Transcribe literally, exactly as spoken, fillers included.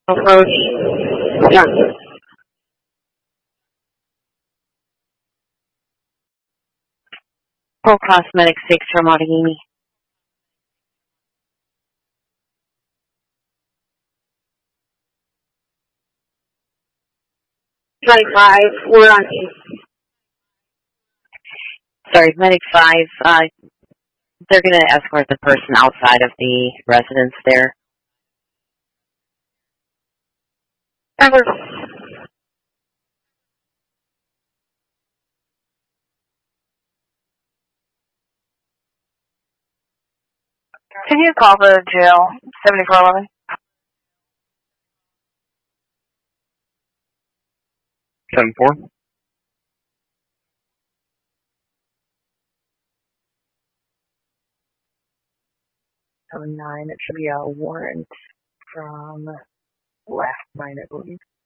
Approach. Yeah. Pro Cosmetic six from Autohemy. twenty-five. We're on. Sorry, Medic five. Uh, they're going to escort the person outside of the residence there. Ever. Can you call the jail seventy-four eleven? Seven four. Seven nine. It should be a warrant from last night, I believe.